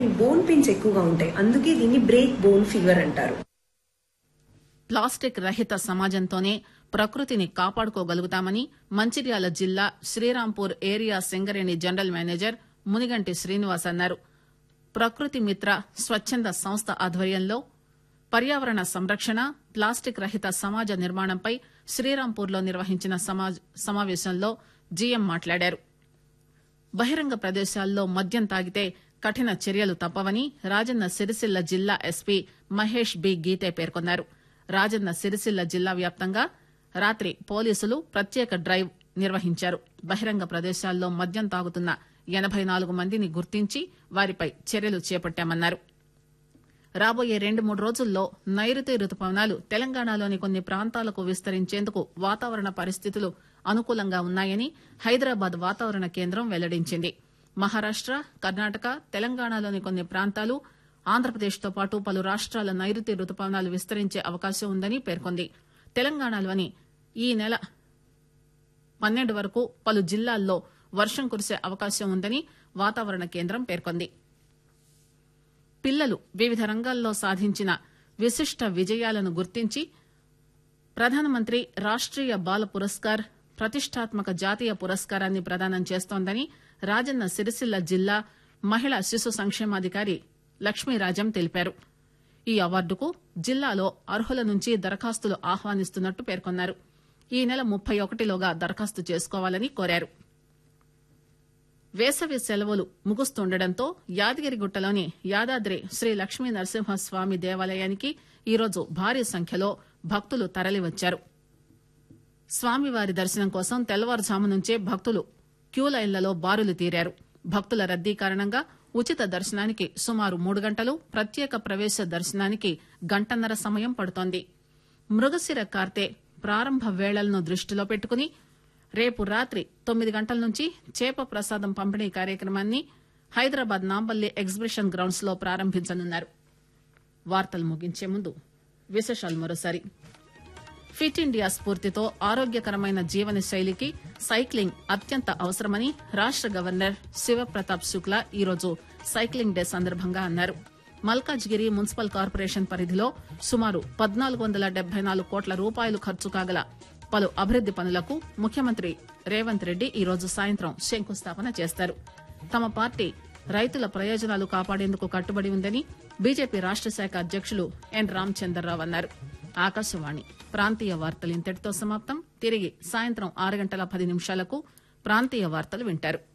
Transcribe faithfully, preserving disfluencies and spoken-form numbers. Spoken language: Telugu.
బోన్ పెయిన్స్ ఎక్కువగా ఉంటాయి. అందుకే దీన్ని బ్రేక్ బోన్ ఫీవర్ అంటారు. ప్లాస్టిక్ రహిత సమాజంతోనే ప్రకృతిని కాపాడుకోగలుగుతామని మంచిర్యాల జిల్లా Srirampur area Singareni general manager Muniganti Srinivas అన్నారు. ప్రకృతి మిత్ర స్వచ్చంద సంస్థ ఆధ్వర్యంలో పర్యావరణ సంరక్షణ, ప్లాస్టిక్ రహిత సమాజ నిర్మాణంపై శ్రీరాంపూర్లో నిర్వహించిన సమావేశంలో జీఎం మాట్లాడారు. బహిరంగ ప్రదేశాల్లో మద్యం తాగితే కఠిన చర్యలు తప్పవని రాజన్న సిరిసిల్ల జిల్లా ఎస్పీ మహేష్ బి గీతే పేర్కొన్నారు. రాజన్న సిరిసిల్ల జిల్లా వ్యాప్తంగా రాత్రి పోలీసులు ప్రత్యేక డ్రైవ్ నిర్వహించారు. బహిరంగ ప్రదేశాల్లో మద్యం తాగుతున్న ఎనబై నాలుగు మందిని గుర్తించి వారిపై చర్యలు చేపట్టామన్నారు. రాబోయే రెండు మూడు రోజుల్లో నైరుతి రుతుపవనాలు తెలంగాణలోని కొన్ని ప్రాంతాలకు విస్తరించేందుకు వాతావరణ పరిస్థితులు అనుకూలంగా ఉన్నాయని హైదరాబాద్ వాతావరణ కేంద్రం వెల్లడించింది. మహారాష్ట, కర్ణాటక, తెలంగాణలోని కొన్ని ప్రాంతాలు, ఆంధ్రప్రదేశ్తో పాటు పలు రాష్ట్రాల నైరుతి రుతుపవనాలు విస్తరించే అవకాశం ఉందని పేర్కొంది. తెలంగాణలోని ఈ నెల పన్నెండు వరకు పలు జిల్లాల్లో వర్షం కురిసే అవకాశం ఉందని వాతావరణ కేంద్రం పేర్కొంది. పిల్లలు వివిధ రంగాల్లో సాధించిన విశిష్ట విజయాలను గుర్తించి ప్రధానమంత్రి రాష్ట్రీయ బాల పురస్కార్ ప్రతిష్టాత్మక జాతీయ పురస్కారాన్ని ప్రదానం చేస్తోందని రాజన్న సిరిసిల్ల జిల్లా మహిళా శిశు సంక్షేమాధికారి లక్ష్మీరాజం తెలిపారు. ఈ అవార్డుకు జిల్లాలో అర్హుల నుంచి దరఖాస్తులు ఆహ్వానిస్తున్నట్టు పేర్కొన్నారు. ఈ నెల ముప్పై ఒకటిలోగా దరఖాస్తు చేసుకోవాలని కోరారు. వేసవి సెలవులు ముగుస్తుండటంతో యాదగిరిగుట్టలోని యాదాద్రి శ్రీ లక్ష్మీ నరసింహస్వామి దేవాలయానికి ఈరోజు భారీ సంఖ్యలో భక్తులు తరలివచ్చారు. స్వామివారి దర్శనం కోసం తెల్లవారుజాము నుంచే భక్తులు క్యూలైన్లలో బారులు తీరారు. భక్తుల రద్దీ కారణంగా ఉచిత దర్శనానికి సుమారు మూడు గంటలు, ప్రత్యేక ప్రవేశ దర్శనానికి గంటన్నర సమయం పడుతోంది. మృగశిర కార్తె ప్రారంభ వేళలను దృష్టిలో పెట్టుకుని రేపు రాత్రి తొమ్మిది గంటల నుంచి చేప ప్రసాదం పంపిణీ కార్యక్రమాన్ని హైదరాబాద్ నాంపల్లి ఎగ్జిబిషన్ గ్రౌండ్స్ లో ప్రారంభించనున్నారు. వార్తలు ముగించే ముందు విశేషాలు మరోసారి. ఫిట్ ఇండియా స్ఫూర్తితో ఆరోగ్యకరమైన జీవన శైలికి సైక్లింగ్ అత్యంత అవసరమని రాష్ట గవర్నర్ శివప్రతాప్ శుక్లా ఈరోజు సైక్లింగ్ డే సందర్భంగా అన్నారు. మల్కాజ్గిరి మున్సిపల్ కార్పొరేషన్ పరిధిలో సుమారు పద్నాలుగు వందల డెబ్బై నాలుగు కోట్ల రూపాయలు ఖర్చు కాగల పలు అభివృద్ది పనులకు ముఖ్యమంత్రి రేవంత్ రెడ్డి ఈరోజు సాయంత్రం శంకుస్థాపన చేస్తారు. తమ పార్టీ రైతుల ప్రయోజనాలు కాపాడేందుకు కట్టుబడి ఉందని బీజేపీ రాష్ట శాఖ అధ్యకులు ఎన్ రామచంద్రరావు అన్నారు. ఆకాశవాణి ప్రాంతీయ వార్తలు ఇంతటితో సమాప్తం. తిరిగి సాయంత్రం ఆరు గంటల పది నిమిషాలకు ప్రాంతీయ వార్తలు వింటారు.